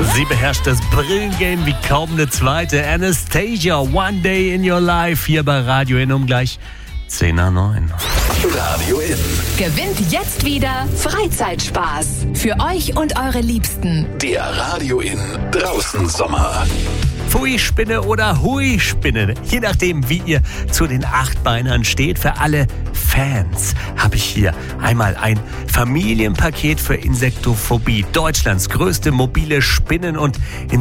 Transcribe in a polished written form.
Sie beherrscht das Brillengame wie kaum eine zweite. Anastasia, One Day in Your Life, hier bei Radio In um gleich 10:09. Radio In. Gewinnt jetzt wieder Freizeitspaß. Für euch und eure Liebsten. Der Radio In Draußen-Sommer. Pfui-Spinne oder Hui-Spinne, je nachdem, wie ihr zu den Achtbeinern steht. Für alle Fans habe ich hier einmal ein Familienpaket für Insektophobie. Deutschlands größte mobile Spinnen- und